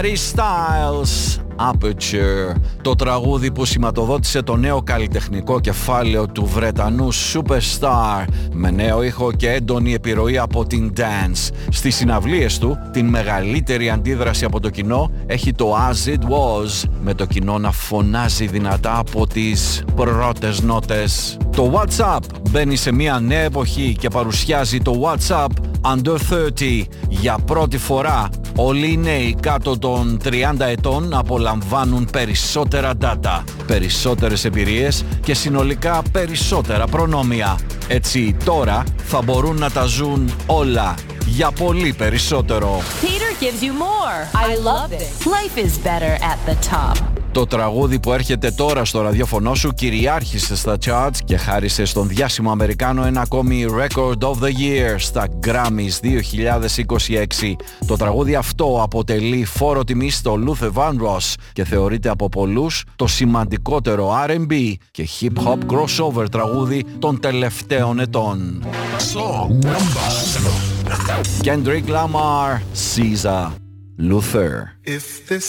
Harry Styles, Aperture, το τραγούδι που σηματοδότησε το νέο καλλιτεχνικό κεφάλαιο του Βρετανού Superstar, με νέο ήχο και έντονη επιρροή από την dance. Στις συναυλίες του, την μεγαλύτερη αντίδραση από το κοινό έχει το As It Was, με το κοινό να φωνάζει δυνατά από τις πρώτες νότες. Το WhatsApp μπαίνει σε μια νέα εποχή και παρουσιάζει το WhatsApp Under 30. Για πρώτη φορά όλοι οι νέοι κάτω των 30 ετών απολαμβάνουν περισσότερα data, περισσότερες εμπειρίες και συνολικά περισσότερα προνόμια. Έτσι τώρα θα μπορούν να τα ζουν όλα για πολύ περισσότερο. Peter gives you more. I love it. Life is better at the top. Το τραγούδι που έρχεται τώρα στο ραδιόφωνο σου κυριάρχησε στα charts και χάρισε στον διάσημο Αμερικάνο ένα ακόμη Record of the Year στα Grammys 2026. Το τραγούδι αυτό αποτελεί φόρο τιμής στο Luther Vandross και θεωρείται από πολλούς το σημαντικότερο R&B και hip hop crossover τραγούδι των τελευταίων ετών. Kendrick Lamar, Caesar, Luther.